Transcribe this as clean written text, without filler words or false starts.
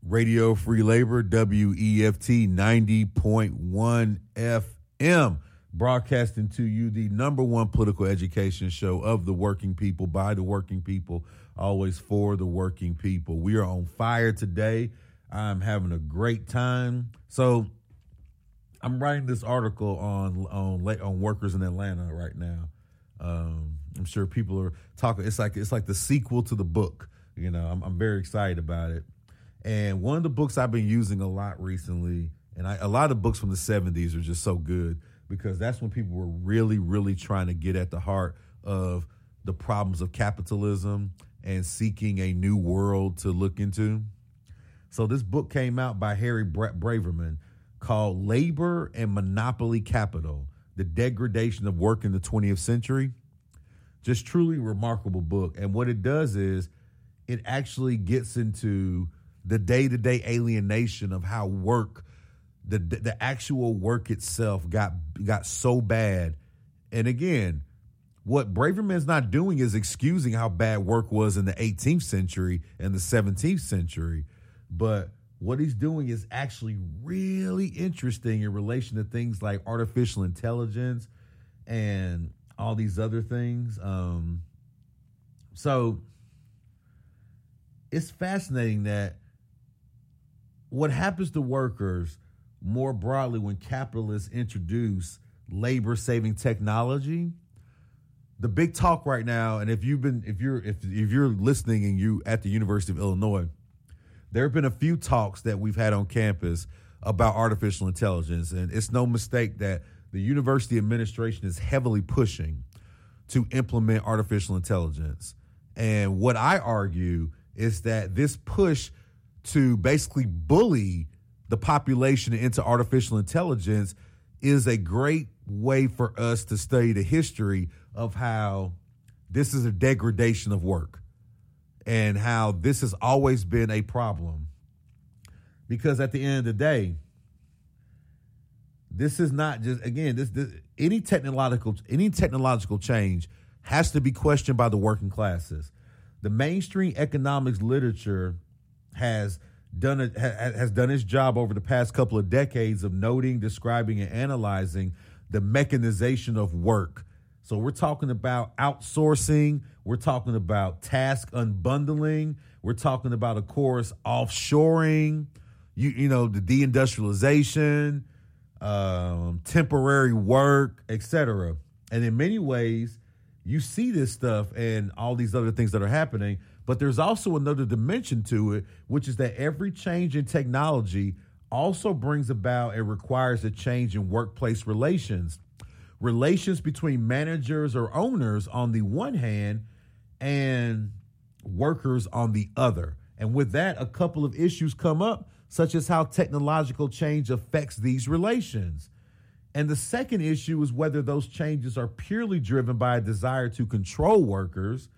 Radio Free Labor, WEFT 90.1 FM, broadcasting to you the number one political education show of the working people, by the working people, always for the working people. We are on fire today. I'm having a great time. So I'm writing this article on workers in Atlanta right now. I'm sure people are talking. It's like the sequel to the book. You know, I'm very excited about it. And one of the books I've been using a lot recently, and a lot of books from the 70s are just so good because that's when people were really, really trying to get at the heart of the problems of capitalism and seeking a new world to look into. So this book came out by Harry Braverman called Labor and Monopoly Capital, The Degradation of Work in the 20th Century. Just truly remarkable book. And what it does is it actually gets into the day-to-day alienation of how work, the actual work itself got so bad. And again, what Braverman's not doing is excusing how bad work was in the 18th century and the 17th century. But what he's doing is actually really interesting in relation to things like artificial intelligence and all these other things. So it's fascinating that what happens to workers more broadly when capitalists introduce labor-saving technology. The big talk right now, and if you're listening and you at the University of Illinois, there have been a few talks that we've had on campus about artificial intelligence, and it's no mistake that the university administration is heavily pushing to implement artificial intelligence. And what I argue is that this push to basically bully the population into artificial intelligence is a great way for us to study the history of how this is a degradation of work and how this has always been a problem. Because at the end of the day, this is not just, again, this any technological change has to be questioned by the working classes. The mainstream economics literature has done its job over the past couple of decades of noting, describing, and analyzing the mechanization of work. So we're talking about outsourcing. We're talking about task unbundling. We're talking about, of course, offshoring, the deindustrialization, temporary work, etc. And in many ways, you see this stuff and all these other things that are happening. But there's also another dimension to it, which is that every change in technology also brings about and requires a change in workplace relations between managers or owners on the one hand and workers on the other. And with that, a couple of issues come up, such as how technological change affects these relations. And the second issue is whether those changes are purely driven by a desire to control workers,